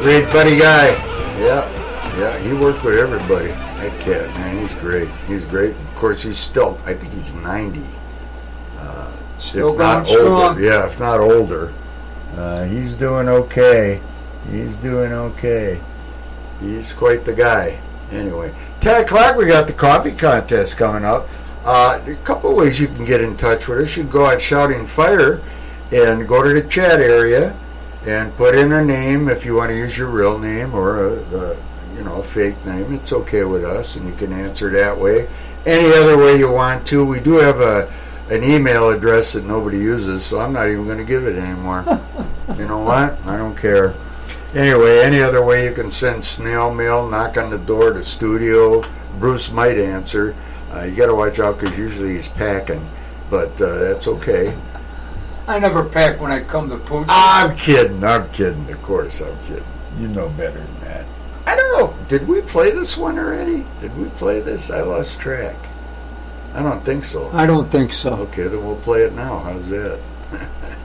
Great buddy guy. Yeah, he worked with everybody. That cat, man, he's great. He's great. Of course, he's still, I think he's 90. Still if going not strong. older. Yeah, if not older. He's doing okay. He's quite the guy. Anyway, 10 o'clock we got the coffee contest coming up. A couple of ways you can get in touch with us. You can go on Shouting Fire and go to the chat area and put in a name if you want to use your real name or a fake name. It's okay with us, and you can answer that way. Any other way you want to. We do have an email address that nobody uses, so I'm not even going to give it anymore. You know what? I don't care. Anyway, any other way you can send snail mail, knock on the door to studio. Bruce might answer. You got to watch out because usually he's packing, but that's okay. I never pack when I come to Pooch. I'm kidding. Of course, I'm kidding. You know better than that. I don't know. Did we play this one already? Did we play this? I lost track. I don't think so. I don't think so. Okay, then we'll play it now. How's that?